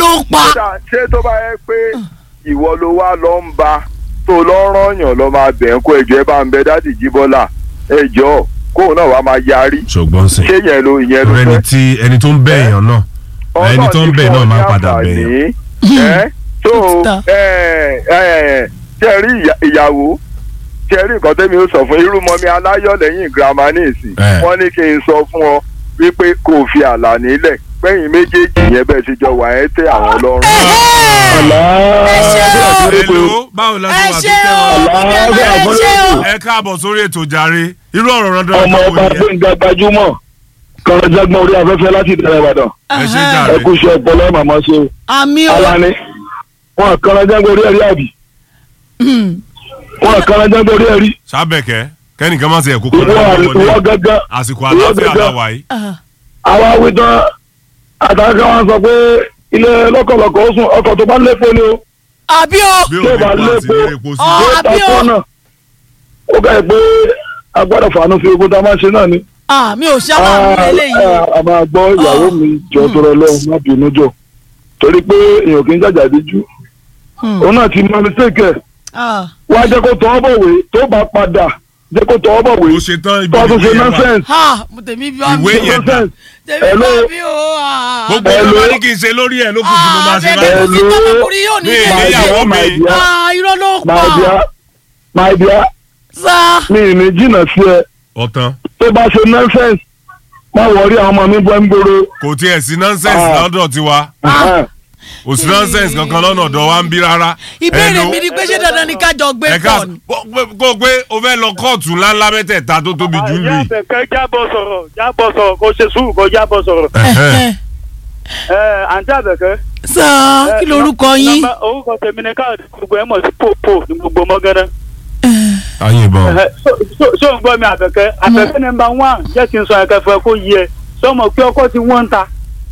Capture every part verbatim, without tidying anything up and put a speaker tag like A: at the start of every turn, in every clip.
A: ló ń pa.
B: ṣé tó bá yẹ pé ìwọ ló wá lọ ń ba tó lọ rányàn lọ máa bẹ̀ ń kó ẹjọ́ ẹ bá ń bẹ Dádì Jíbọ́lá ẹjọ́ kóun náà wá máa yarí.
C: ṣùgbọ́n sìn
B: ṣé yẹn ló ìyẹn ló fẹ́.
C: ẹni tí ẹni tó ń bẹ̀ èèyàn náà ẹni tó ń bẹ̀ náà máa padà bẹ̀ èèyàn.
B: ẹ tó ẹ ẹ ṣe rí ìyàwó ṣe rí nǹkan tẹ́mi ó sọ fún irú mọ́mí aláyọ̀ lẹ́yìn girama ní ìsìn wọ́n ní kí n sọ fún ọ wípé kò fi àlà nílẹ̀ pẹ́yìn méjèèjì yẹn bẹ́ẹ̀ ṣe jọ wà ẹ́ tẹ́ àwọn lọ́rùn.
A: ẹ ṣe o
C: Hello, báwo la
A: ẹ
C: ti
A: ṣe o
C: wà tó
A: ẹ ṣe o.
C: ẹ káàbọ̀ sórí ètò jàre irú ọ̀rọ̀ rẹ̀ dọ́rọ̀
D: ọmọ ọba gbẹ̀ngà gbajúmọ̀ kan jágbọ́n orí afẹ́fẹ́ láti ìdẹ̀rẹ̀ Ìbàdàn
C: ẹ ṣe
D: ẹ
C: jàre.
D: kú iṣẹ́ ọpọlọ màmá ṣe o.
A: àmì o.
D: Alani wọn kan jágbọ́n orí ẹ̀rí àbí wọn kan jágbọ́n orí ẹ̀rí.
C: sábẹ̀kẹ́ kẹ́nìkan má ti ẹ̀kú kan
D: ìwọ gángan
C: àsìkò àlàáfíà làwà yìí.
D: àwa wíjọ àtàkà wọn sọ pé ilé lọ́kọ̀lọ́kọ̀ ó sùn ọkọ̀ tó bá lépo ni o.
A: àbí o.
C: bí
D: tí ó bá
C: òní
D: lépo
C: pàṣẹ epo sí.
A: Ọ,
D: yóò ta
A: àbí o.
D: fọ́nà ó gbà pé agbọ́dọ̀ fàánú fi ogun tá a máa ṣe náà ni.
A: àmì ò ṣáà máa ń eléyìí o.
D: a máa gbọ́ ìyàwó mi jọ tó rọ lọ́hùn má bínú jọ torí pé èèyàn kì í jàjà díjú òun náà ti mọ mistake ẹ̀ wá jẹ́ kó tọ́ ọ́ bọ̀wé tó bá padà jẹ́ kó tọ́ ọ́ bọ̀wé
C: ó ṣe tán ibi
D: tó a tún ṣe
C: ìwé yẹn wà.
D: nonsense
A: ha mo tèmi bí wàá mi
C: Ìwé
A: o.
C: yẹn dà.
A: tèmi
D: Hello.
A: bá mi o. ah.
C: gbogbo
D: Hello.
C: ọmọ ní kí n ṣe lórí ẹ̀ ló kù tí mo máa ṣe
A: bẹ́ẹ̀
C: báyìí.
A: ni kò sí tọmọkùnrin yóò ní
C: Mi ì
A: ilé
C: níyàwó
A: yìí.
C: mi.
D: my dear
A: ah irọ́ ló ń
D: my
A: pa.
D: dear my dear
A: sá.
D: mi ì ní jìnnà sí ẹ
C: ọ̀tán
D: tó bá ṣe nonsense má wọrí àwọn ọmọ mi bọ́ ń gbòòrò.
C: kò tiẹ̀ sí nonsense
D: Ah.
C: lọ́dọ̀ tiwa kò sí nonsense kankan lọ́nà ọ̀dọ̀ wa ń bí rárá.
A: ìbéèrè
C: Hello.
A: mi ni pé ṣé dandan ni kájọ gbé
C: ẹ ká
A: pọ̀ ni.
C: kó o pé o fẹ́ lọ kóòtù ńláńlá mẹ́tẹ̀ẹ̀ta tó tóbi jù lù yìí.
E: àyàfẹ̀kẹ́ jábọ̀ sọ̀rọ̀ jábọ̀ sọ̀rọ̀ kò ṣe sùúrù kò jábọ̀ sọ̀rọ̀.
C: Ẹ̀hẹ́n.
E: ẹ àǹtí àbẹ̀kẹ́.
A: sá kí lorúkọ yín.
E: nọ́mbà orúkọ tèmi ní káàdì gbogbo ẹ̀ mọ̀ sí pòpò ní gbogbo mọ́gánná.
C: ayìnbọn.
E: ṣé o ń gbọ́ mi àbẹ̀kẹ́ àbẹ̀kẹ́ nọ́mbà one jẹ́ kí n sọ ẹ̀kẹ́ fún ẹ kó yí ẹ sọmọ pé ọkọ ti wọ́n ń ta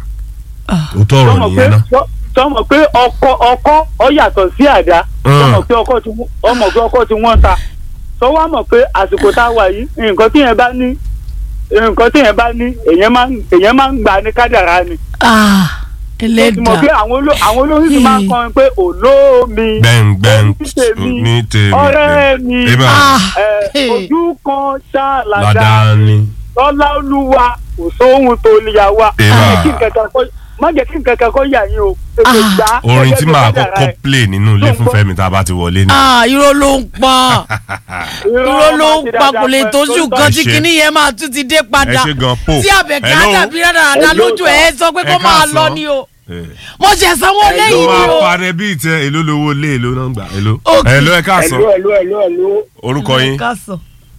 C: ó tọrọ
E: sọmọ pé
C: nìyẹn náà.
E: sọmọ pé ọkọ ọkọ ọ yàtọ̀ sí àdá sọmọ pé ọkọ ti ọmọ pé ọkọ ti wọ́n ń ta sọ wá mọ̀ pé àsìkò tá a wà yìí nǹkan tí yẹn bá ní nǹkan tí yẹn bá ní èyàn máa ń èyàn máa ń gbà ní kádàrá ni.
A: ah
E: ó ti mọ̀ pé
A: ẹlẹ́dàá.
E: àwọn oló àwọn olóyún ti máa ń kọrin pé olómi
C: gbẹ̀ngbẹ̀ng
E: tèmi
C: ní tèmi.
E: ọ̀rẹ́ mi
C: Eba.
A: ah
E: ẹ, ojú kan ṣáàlàdà
C: ládàá ni.
E: lọ́lá olúwa kò sóhun tó níyà wa
C: Eba.
E: má jẹ́ kí nǹkan kọ́ má jẹ́ kí nǹkan kọ́ yà yín o tètè
A: Ah.
E: gbà
C: orin
E: gẹ́gẹ́
C: tí
E: bí
C: màá
E: kádàrá
C: kọ́kọ́
E: ẹ̀.
C: play nínú ilé fún Fẹ́mi tá a bá ti wọlé ni.
A: ah irọ́ ló ń pa. irọ́ ló ń
E: máa ti
A: pa
E: dáadáa
A: kò lè
E: fún ẹ
A: tóṣù
E: tó
A: kan
C: Ẹ
A: tí
C: ṣé.
A: kinní yẹn máa tún ti dé padà.
C: ẹ ṣe gan po.
A: tí àbẹ̀kẹ́
C: Hello.
A: àdàbí dáadáa lójú ẹ̀ sọ pé kó
C: Ẹ
A: máa
C: káàsán.
A: lọ ni o.
C: Eh.
A: mo ṣe sanwó
C: ló
A: lẹ́yìn ni
C: máa
A: o.
C: parẹ́ bíi tẹ èló lówó lé èló náà gbà èló.
A: Okay.
C: èló ẹ káàsán
D: ẹ̀lú ẹ̀lú ẹ̀lú ẹ̀lú
C: orúkọ yín.
A: Káàsán.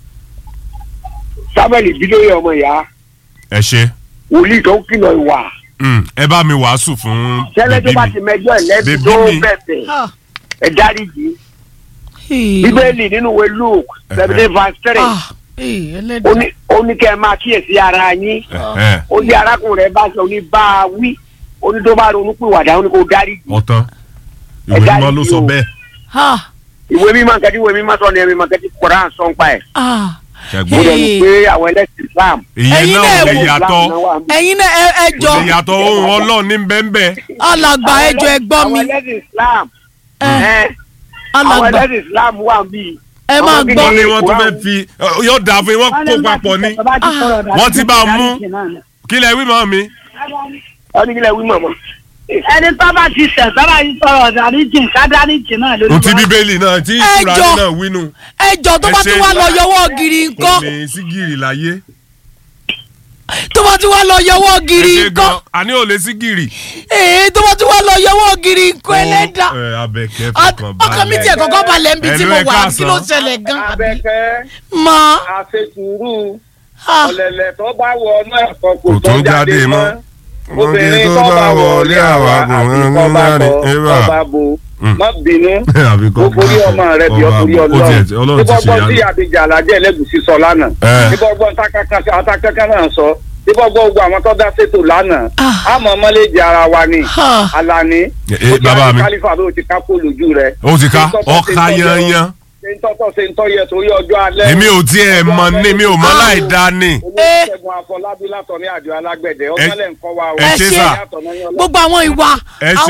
D: Samuel Bílóyè ọmọ ìyá
C: ẹ ṣe.
D: wòlíì tó ń kìlọ̀ ìwà
C: Mm, ẹ bá mi wàásù fún
D: tẹ́lẹ̀ tó
C: bèbí
D: bá
C: mi.
D: ti mẹjọ́ ẹ̀lẹ́bi
C: Bèbí
D: tó
C: mi.
D: bẹ̀bẹ̀
A: Ah.
D: ẹ̀ dáríjì
A: Hey.
D: bíbélì nínú ìwé Luke seventeen verse three
A: ah hey,
D: ó
A: ẹlẹ́dàá.
D: ní ó ní kẹ́ ẹ máa kíyèsí ara yín
C: Ẹ̀hẹ́n.
D: ó ní arákùnrin rẹ̀ bá sọ ó ní bá a wí ó ní tó bá ronú pìwàdà ó ní kó dáríjì
C: ọ̀tán
D: Ẹ
C: ìwé
D: dáríjì
C: mímọ́ ló sọ
D: o.
C: bẹ́ẹ̀.
A: ah
D: ìwé mímọ́ nǹkan tí ìwé mímọ́ sọ ní ẹ̀mí nǹkan tí Koran sọ ń pa ẹ̀
A: ah
D: ó
C: ṣẹ́gun.
D: dẹ̀ ní pé àwọn ẹlẹ́sìn Islam
C: ìyẹn
A: Ẹ̀yin
C: náà
A: náà
C: ò lè
A: wò.
C: yàtọ̀
A: ẹ̀yin náà ẹ ẹ jọ
C: kò lè yàtọ̀ ohun Ọlọ́run ní bẹ́ẹ̀nbẹ́ẹ̀.
A: alàgbà ẹ jọ ẹ gbọ́ mi
D: àwọn ẹlẹ́sìn Islam
A: ẹ
D: ẹ̀, àwọn
A: alàgbà
D: ẹlẹ́sìn Islam wà bí
A: ẹ máa
D: àwọn
A: gbọ́.
C: wọ́n ní wọ́n tún fẹ́ fi yóò dà fún yín wọ́n kó papọ̀ ní. wọ́n ti bá a mú kí lẹ wí mọ́ mi.
D: wọ́n ní kílẹ̀ wí mọ̀mọ́.
F: ẹni tó bá ti sẹ̀ sábà yìí sọ̀rọ̀ dáríjì kádáríjì náà lórí
C: n ti bíbélì náà tí
A: Ẹ
C: ìkúra
A: jọ.
C: náà wínú.
A: ẹ jọ tó bá
C: Ẹ ṣe.
A: tún wá lọ yọwọ́ gírí
C: kò
A: nǹkan
C: lè sí gìrì láyé.
A: tó bá tún wá lọ yọwọ́
C: ẹ
A: gírí
C: ṣe
A: nǹkan
C: gan àní ò lè sí gìrì.
A: ee tó bá tún wá lọ yọwọ́ gírí nǹkan ẹlẹ́dàá.
C: ẹ Abẹ́kẹ́
A: At-
C: fọkàn balẹ̀.
A: ọkàn mi tiẹ̀ kọ́kọ́ balẹ̀ níbi tí
C: Hello,
A: mo
C: ẹ
A: wà
C: káàsán.
A: kí ló ṣẹlẹ̀ gan àbí.
B: Abẹ́kẹ́
A: mọ
B: àṣetùrú
A: ah,
B: ọ̀lẹ̀lẹ̀ tó bá wọ ọ̀nà ẹ̀kọ́
C: Kò
B: kò
C: tó
B: tó
C: jáde
B: jáde
C: mọ́.
B: mọ́ obìnrin tó bá wọlé àwa àti tó bá bọ̀ tó bá bo má bínú
C: àbí kọ́
B: ó forí ọmọ rẹ bí ó forí ọlọ́run
C: Ọlọ́run ti ṣe
B: nígbàgbọ́n tí
C: yára.
B: àbíjà alájẹ́ ẹlẹ́gùsí sọ lánàá
C: Ẹ.
B: nígbàgbọ́n atakẹ́kẹ́ náà sọ nígbàgbọ́n gbogbo àwọn tó dá ṣètò lánàá
A: Ah.
B: àmọ́ mọ́lẹ́jì ara wa ni
A: Ah.
B: Alani
C: Eh, eh, bàbá mi.
B: kálífà ló ti ká kó lójú rẹ
C: ó ti ká ọkà yanyan.
B: ṣe ń tọ́tọ́ ṣe ń tọ́ yẹ torí ọjọ́ alẹ́
C: èmi ò tiẹ̀ mọ̀ ní mi ò mọ̀ láì dá ní.
B: olùṣègùn Afọlábí látọ̀ ní àjọ alágbẹ̀dẹ ọmọlẹ̀ ń kọ́ wa o
C: ẹ ṣé sà.
A: gbogbo àwọn ìwà
C: Ẹ ṣé.
A: àwọn